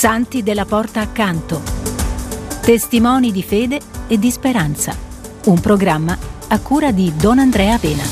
Santi della Porta Accanto. Testimoni di fede e di speranza. Un programma a cura di Don Andrea Vena.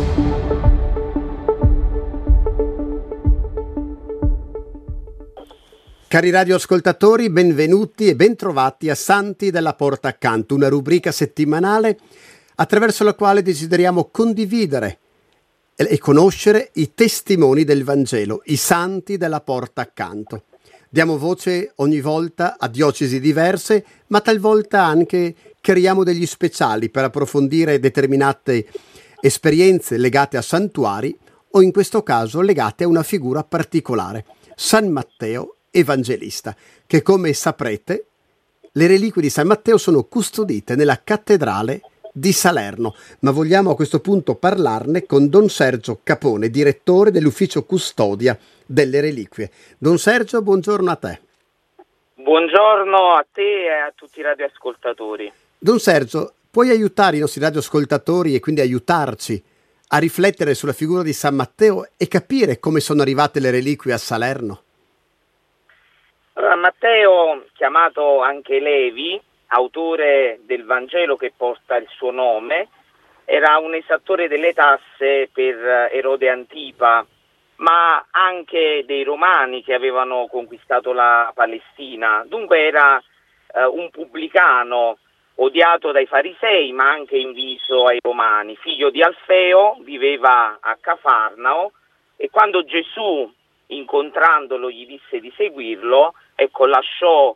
Cari radioascoltatori, benvenuti e bentrovati a Santi della Porta Accanto, una rubrica settimanale attraverso la quale desideriamo condividere e conoscere i testimoni del Vangelo, i Santi della Porta Accanto. Diamo voce ogni volta a diocesi diverse, ma talvolta anche creiamo degli speciali per approfondire determinate esperienze legate a santuari o in questo caso legate a una figura particolare, San Matteo Evangelista, che come saprete le reliquie di San Matteo sono custodite nella cattedrale di Salerno, ma vogliamo a questo punto parlarne con Don Sergio Capone, direttore dell'ufficio custodia delle reliquie. Don Sergio, buongiorno a te. Buongiorno a te e a tutti i radioascoltatori. Don Sergio, puoi aiutare i nostri radioascoltatori e quindi aiutarci a riflettere sulla figura di San Matteo e capire come sono arrivate le reliquie a Salerno? Allora, Matteo, chiamato anche Levi, autore del Vangelo che porta il suo nome, era un esattore delle tasse per Erode Antipa, ma anche dei Romani che avevano conquistato la Palestina. Dunque era un pubblicano odiato dai farisei, ma anche inviso ai Romani. Figlio di Alfeo, viveva a Cafarnao e quando Gesù, incontrandolo, gli disse di seguirlo, ecco, lasciò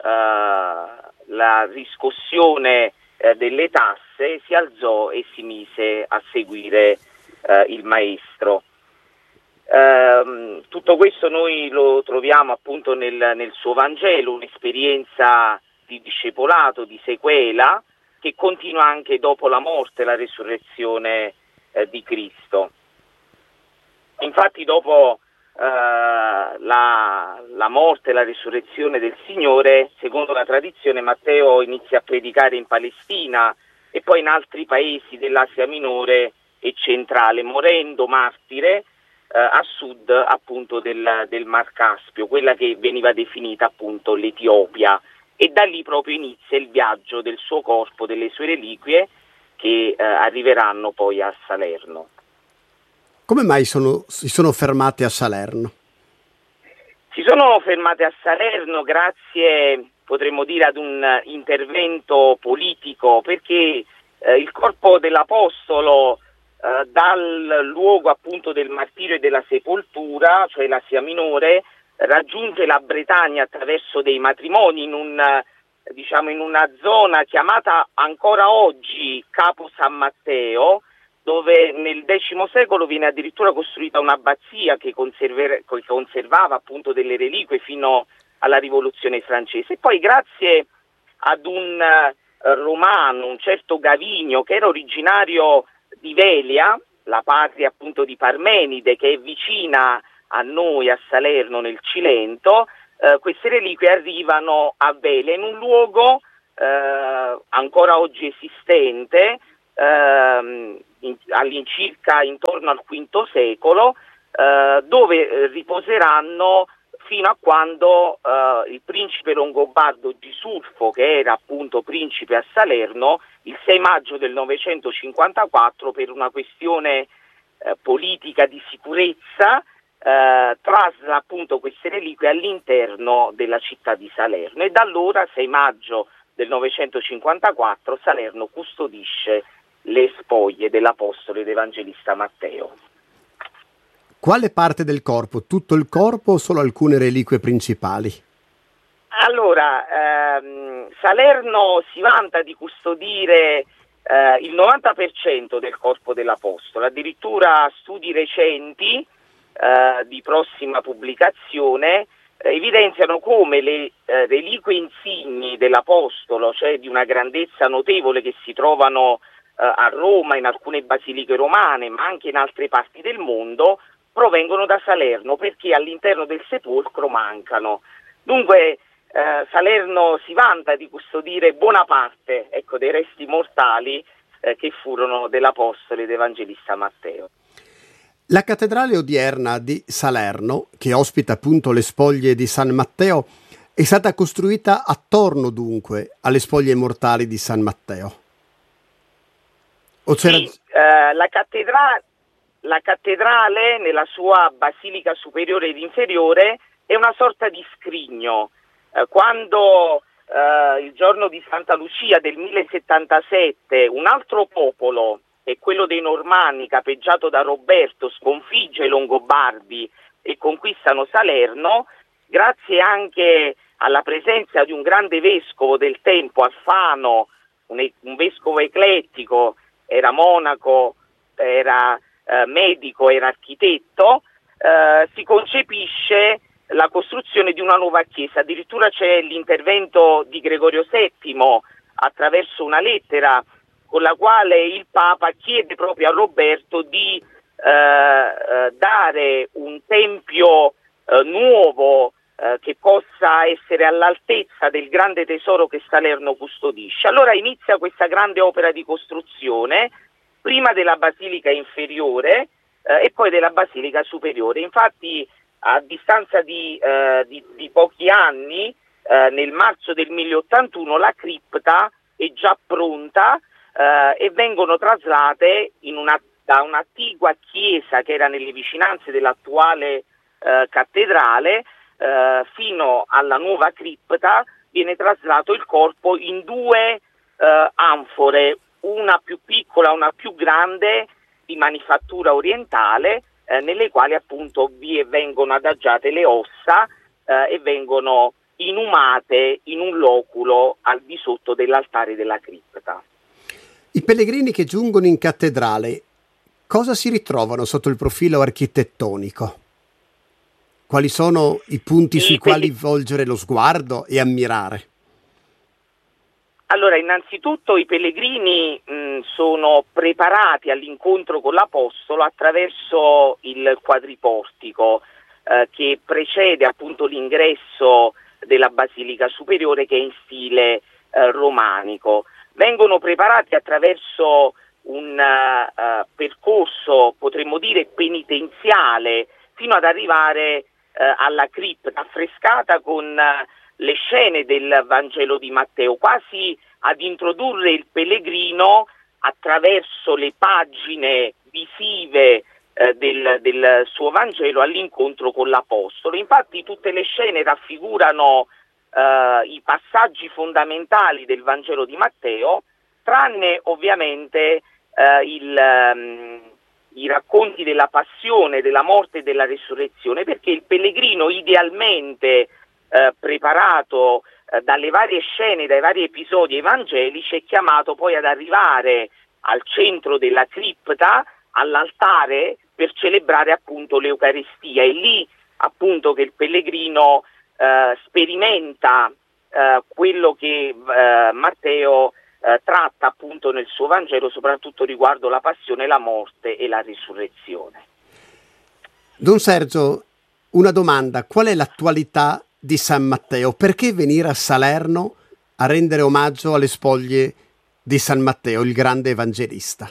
la riscossione delle tasse, si alzò e si mise a seguire il maestro. Tutto questo noi lo troviamo appunto nel suo Vangelo, un'esperienza di discepolato, di sequela, che continua anche dopo la morte e la resurrezione di Cristo. Infatti dopo la morte e la risurrezione del Signore, secondo la tradizione, Matteo inizia a predicare in Palestina e poi in altri paesi dell'Asia Minore e centrale, morendo martire a sud appunto del Mar Caspio, quella che veniva definita appunto l'Etiopia, e da lì proprio inizia il viaggio del suo corpo, delle sue reliquie che arriveranno poi a Salerno. Come mai si sono fermate a Salerno? Si sono fermate a Salerno grazie, potremmo dire, ad un intervento politico, perché il corpo dell'Apostolo dal luogo appunto del martirio e della sepoltura, cioè l'Asia Minore, raggiunge la Bretagna attraverso dei matrimoni in una zona chiamata ancora oggi Capo San Matteo, dove nel X secolo viene addirittura costruita un'abbazia che conservava appunto delle reliquie fino alla Rivoluzione francese. E poi grazie ad un romano, un certo Gavinio, che era originario di Velia, la patria appunto di Parmenide, che è vicina a noi, a Salerno, nel Cilento, queste reliquie arrivano a Velia, in un luogo ancora oggi esistente, all'incirca intorno al V secolo, dove riposeranno fino a quando il principe longobardo Gisulfo, che era appunto principe a Salerno, il 6 maggio del 954, per una questione politica di sicurezza, trasla appunto queste reliquie all'interno della città di Salerno, e da allora, 6 maggio del 954, Salerno custodisce le spoglie dell'Apostolo ed Evangelista Matteo. Quale parte del corpo? Tutto il corpo o solo alcune reliquie principali? Allora, Salerno si vanta di custodire il 90% del corpo dell'Apostolo, addirittura studi recenti di prossima pubblicazione evidenziano come le reliquie insigni dell'Apostolo, cioè di una grandezza notevole, che si trovano a Roma, in alcune basiliche romane, ma anche in altre parti del mondo, provengono da Salerno, perché all'interno del sepolcro mancano. Dunque Salerno si vanta di custodire buona parte, ecco, dei resti mortali che furono dell'Apostolo ed Evangelista Matteo. La cattedrale odierna di Salerno, che ospita appunto le spoglie di San Matteo, È stata costruita attorno dunque alle spoglie mortali di San Matteo. O c'era... Sì, la cattedrale nella sua basilica superiore ed inferiore è una sorta di scrigno. Quando il giorno di Santa Lucia del 1077 un altro popolo, e quello dei Normanni capeggiato da Roberto, sconfigge i Longobardi e conquistano Salerno, grazie anche alla presenza di un grande vescovo del tempo, Alfano, un vescovo eclettico, era monaco, era medico, era architetto, si concepisce la costruzione di una nuova chiesa. Addirittura c'è l'intervento di Gregorio VII attraverso una lettera con la quale il Papa chiede proprio a Roberto di dare un tempio nuovo che possa essere all'altezza del grande tesoro che Salerno custodisce. Allora inizia questa grande opera di costruzione, prima della basilica inferiore e poi della basilica superiore. Infatti a distanza di pochi anni, nel marzo del 1081, la cripta è già pronta e vengono traslate da un'attigua chiesa che era nelle vicinanze dell'attuale cattedrale fino alla nuova cripta. Viene traslato il corpo in due anfore, una più piccola, una più grande, di manifattura orientale, nelle quali appunto vengono adagiate le ossa e vengono inumate in un loculo al di sotto dell'altare della cripta. I pellegrini che giungono in cattedrale cosa si ritrovano sotto il profilo architettonico? Quali sono i punti sui quali volgere lo sguardo e ammirare? Allora, innanzitutto i pellegrini sono preparati all'incontro con l'Apostolo attraverso il quadriportico che precede appunto l'ingresso della Basilica Superiore, che è in stile romanico. Vengono preparati attraverso un percorso, potremmo dire, penitenziale, fino ad arrivare alla cripta, affrescata con le scene del Vangelo di Matteo, quasi ad introdurre il pellegrino attraverso le pagine visive del suo Vangelo all'incontro con l'Apostolo. Infatti tutte le scene raffigurano i passaggi fondamentali del Vangelo di Matteo, tranne ovviamente i racconti della passione, della morte e della resurrezione, perché il pellegrino idealmente preparato dalle varie scene, dai vari episodi evangelici, è chiamato poi ad arrivare al centro della cripta, all'altare, per celebrare appunto l'Eucaristia. È lì appunto che il pellegrino sperimenta quello che Matteo tratta appunto nel suo Vangelo, soprattutto riguardo la passione, la morte e la risurrezione. Don Sergio, una domanda: qual è l'attualità di San Matteo? Perché venire a Salerno a rendere omaggio alle spoglie di San Matteo, il grande evangelista?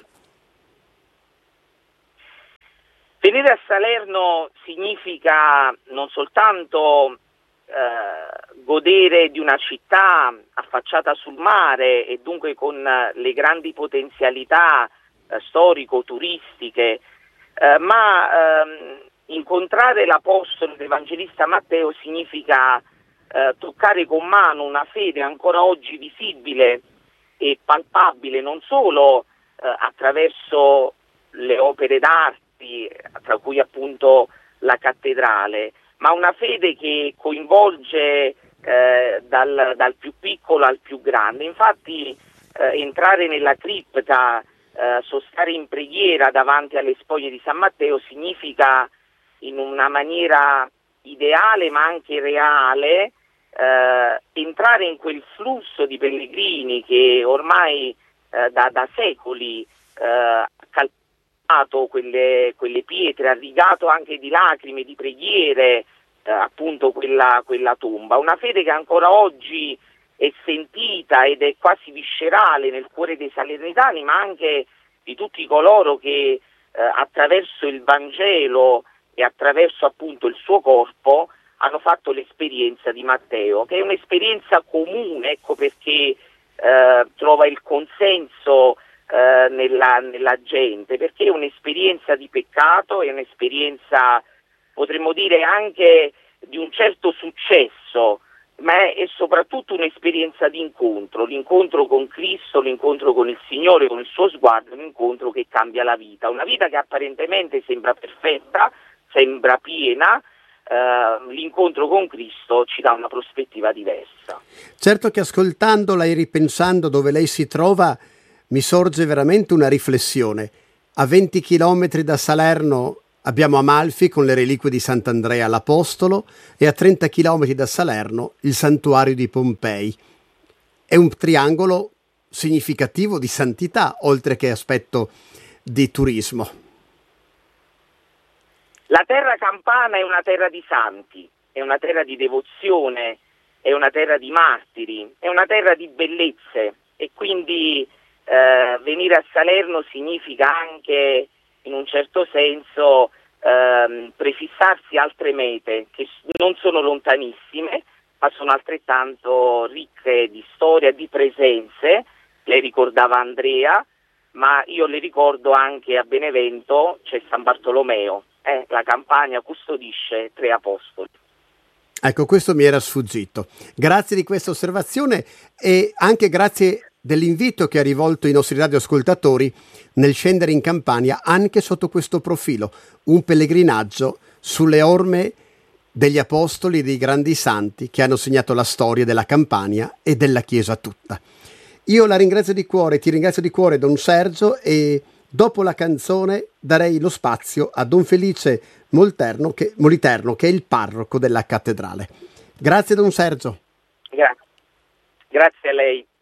Venire a Salerno significa non soltanto godere di una città affacciata sul mare e dunque con le grandi potenzialità storico-turistiche, ma incontrare l'Apostolo, l'Evangelista Matteo, significa toccare con mano una fede ancora oggi visibile e palpabile, non solo attraverso le opere d'arte, tra cui appunto la cattedrale, ma una fede che coinvolge dal più piccolo al più grande. Infatti entrare nella cripta, sostare in preghiera davanti alle spoglie di San Matteo significa, in una maniera ideale ma anche reale, entrare in quel flusso di pellegrini che ormai da secoli ha calcato quelle pietre, ha rigato anche di lacrime, di preghiere appunto quella tomba. Una fede che ancora oggi è sentita ed è quasi viscerale nel cuore dei salernitani, ma anche di tutti coloro che attraverso il Vangelo e attraverso appunto il suo corpo hanno fatto l'esperienza di Matteo, che è un'esperienza comune, ecco perché trova il consenso nella gente, perché è un'esperienza di peccato, è un'esperienza, potremmo dire, anche di un certo successo, ma è soprattutto un'esperienza di incontro, l'incontro con Cristo, l'incontro con il Signore, con il suo sguardo, un incontro che cambia la vita, una vita che apparentemente sembra perfetta, sembra piena. L'incontro con Cristo ci dà una prospettiva diversa. Certo che ascoltandola e ripensando dove lei si trova mi sorge veramente una riflessione. A 20 chilometri da Salerno abbiamo Amalfi con le reliquie di Sant'Andrea l'Apostolo e a 30 chilometri da Salerno il santuario di Pompei. È un triangolo significativo di santità, oltre che aspetto di turismo. La terra campana è una terra di santi, è una terra di devozione, è una terra di martiri, è una terra di bellezze e quindi venire a Salerno significa anche in un certo senso prefissarsi altre mete che non sono lontanissime ma sono altrettanto ricche di storia, di presenze. Lei ricordava Andrea, ma io le ricordo anche a Benevento c'è San Bartolomeo. La Campania custodisce 3 apostoli. Ecco, questo mi era sfuggito. Grazie di questa osservazione e anche grazie dell'invito che ha rivolto i nostri radioascoltatori nel scendere in Campania anche sotto questo profilo, un pellegrinaggio sulle orme degli apostoli e dei grandi santi che hanno segnato la storia della Campania e della Chiesa tutta. Io la ringrazio di cuore, ti ringrazio di cuore, Don Sergio, e dopo la canzone darei lo spazio a Don Felice Moliterno, che è il parroco della cattedrale. Grazie Don Sergio. Grazie a lei.